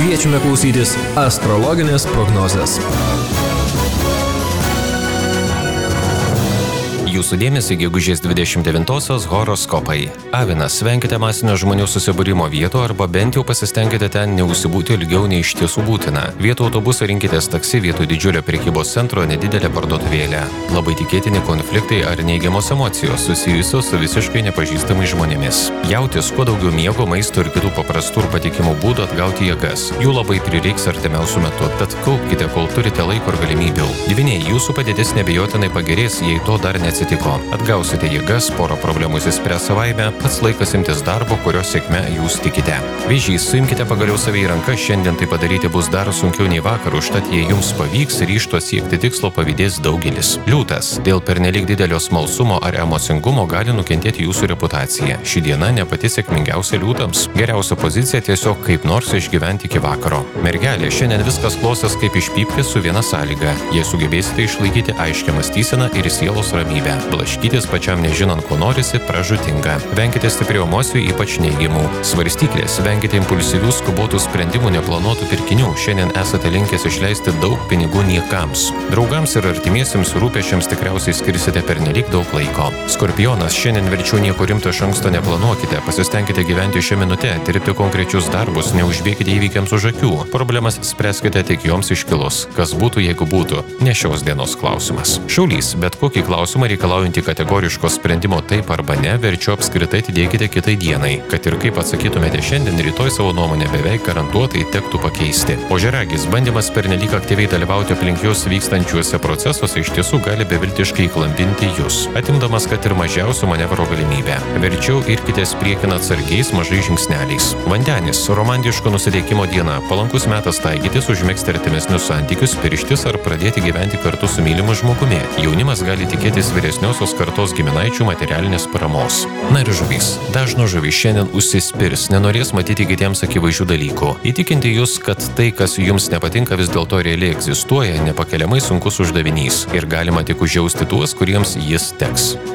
Kviečiame klausytis astrologinės prognozės. Jūsų dėmesį gegužės 29-osios horoskopai. Avinas, venkite masinio žmonių susibūrimo vietų arba bent jau pasistengkite ten neužsibūti ilgiau nei iš tiesų būtina. Vietoj autobuso rinkitės taksi, vietoj didžiulio prekybos centro nedidelę parduotuvėlę. Labai tikėtini konfliktai ar neigiamos emocijos susijusios su visiškai nepažįstamais žmonėmis. Jautis, kuo daugiau miego, maisto ir kitų paprastų ir patikimų būdų atgauti jėgas. Jų labai prireiks artimiausiu metu, tad kaupkite, kol turite laiko ir galimybių. Dvyniai, jūsų padėtis neabejotinai pagerės, jei to dar neatsitiko. Atgausite jėgas, porą problemų išsispręs savaime, pats laikas imtis darbo, kurio sėkme jūs tikite. Vėžys, suimkite pagaliau save į rankas, šiandien tai padaryti bus dar sunkiau nei vakar, užtat jei jums pavyks, ryžto siekti tikslo pavydės daugelis. Liūtas, dėl pernelyg didelio smalsumo ar emocingumo gali nukentėti jūsų reputacija. Ši diena ne pati sėkmingiausia liūtams. Geriausia pozicija tiesiog kaip nors išgyventi iki vakaro. Mergelė, šiandien viskas klostės kaip iš pypkės su viena sąlyga. Jei sugebėsite išlaikyti aiškią mąstyseną ir sielos ramybę. Blaškytis pačiam nežinant, ko norisi, pražūtinga. Venkite stiprių emocijų, ypač neigiamų. Svarstyklės, venkite impulsyvių, skubotų sprendimų, neplanuotų pirkinių. Šiandien esate linkęs išleisti daug pinigų niekams. Draugams ir artimiesiems rūpesčiams tikriausiai skirsite pernelyg daug laiko. Skorpionas, šiandien verčiau nieko rimto iš anksto neplanuokite. Pasistengkite gyventi šią minutę, dirbti konkrečius darbus, neužbėkite įvykiams už akių. Problemas spręskite tik joms iškilus. Kas būtų, jeigu būtų? Ne šios dienos klausimas. Šaulys, bet kokį klausimą reikalaujantį kategoriško sprendimo taip arba ne, verčiau apskritai atidėkite kitai dienai. Kad ir kaip atsakytumėte šiandien, rytoj savo nuomonę beveik garantuotai tektų pakeisti. Ožiaragis, bandymas pernelyg aktyviai dalyvauti aplink jūs vykstančiuose procesuose iš tiesų gali beviltiškai klampinti jūs, atimdamas kad ir mažiausių manevro galimybę. Verčiau irkitės priekin atsargiais mažais žingsneliais. Vandenis, romantiško nusiteikimo diena, palankus metas taikytis, užmegzti artimesnius santykius, pirštis ar pradėti gyventi kartu su mylimu žmogumi. Jaunimas gali tikėtis vyresniosios kartos giminaičių materialinės paramos. Na ir žuvys. Dažno žuvys šiandien užsispirs, nenorės matyti kitiems akivaizdžių dalykų. Įtikinti jūs, kad tai, kas jums nepatinka, vis dėlto realiai egzistuoja, nepakeliamai sunkus uždavinys ir galima tik užjausti tuos, kuriems jis teks.